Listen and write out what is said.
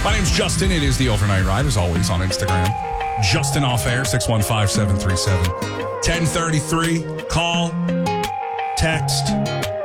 My name's Justin. It is the Overnight Ride, as always, on Instagram. Justin Off Air, 615-737-1033. Call, text,